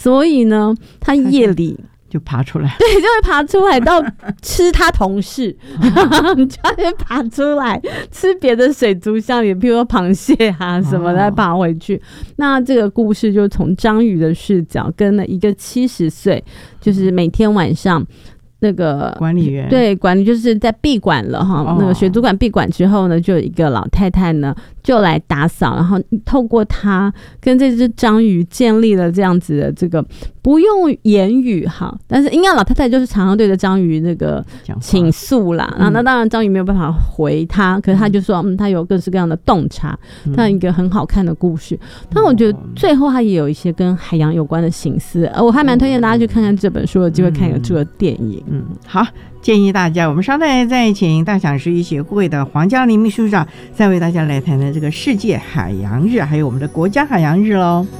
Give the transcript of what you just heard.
所以呢他夜里就爬出来， 对，就会爬出来到吃他同事，就会爬出来吃别的水族箱里，譬如说螃蟹啊什么的，再爬回去。那这个故事就从章鱼的视角，跟了一个70岁，就是每天晚上那个管理员， 对，管理就是在闭馆了哈，那个水族馆闭馆之后呢，就有一个老太太呢就来打扫，然后透过她跟这只章鱼建立了这样子的这个不用言语哈，但是应该老太太就是常常对着章鱼那个倾诉啦，然后那当然章鱼没有办法回她，可是她就说她有各式各样的洞察，她一个很好看的故事。但我觉得最后她也有一些跟海洋有关的心思，我还蛮推荐大家去看看这本书，有机会看一个这个电影。 好，建议大家我们稍待再请大想食鱼协会的黄嘉玲秘书长再为大家来谈谈这个世界海洋日还有我们的国家海洋日咯。